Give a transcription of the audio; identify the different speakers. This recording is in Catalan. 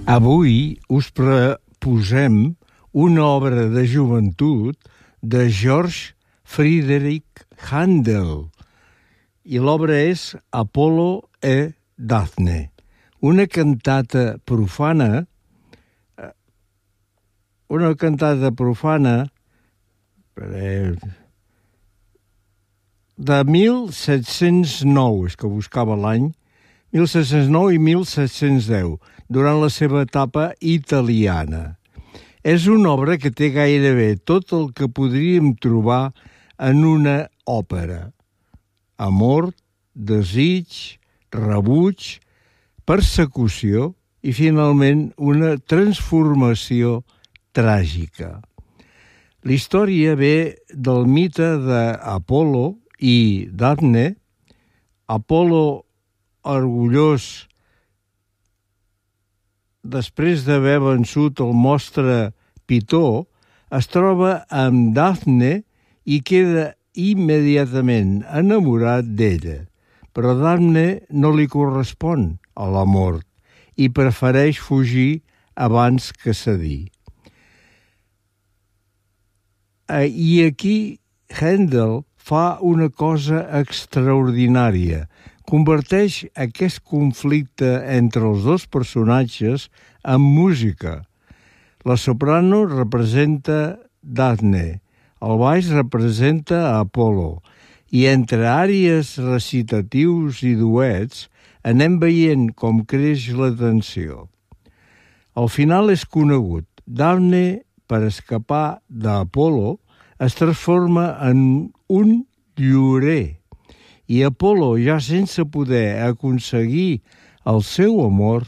Speaker 1: Avui us proposem una obra de joventut de Georg Friedrich Händel i l'obra és Apollo e Daphne, una cantata profana de 1709, és que buscava l'any, 1709 i 1710, durant la seva etapa italiana. És una obra que té gairebé tot el que podríem trobar en una òpera. Amor, desig, rebuig, persecució i, finalment, una transformació tràgica. La història ve del mite d'Apol·lo i Dafne. Apol·lo, orgullós, després d'haver vençut el monstre Pitó, es troba amb Dafne i queda immediatament enamorat d'ella. Però Dafne no li correspon a l'amor i prefereix fugir abans que cedir. I aquí Händel fa una cosa extraordinària. Converteix aquest conflicte entre els dos personatges en música. La soprano representa Dafne, el baix representa Apol·lo, i entre àries, recitatius i duets anem veient com creix la tensió. El final és conegut. Dafne, per escapar d'Apol·lo, es transforma en un llorer, i Apol·lo, ja sense poder aconseguir el seu amor,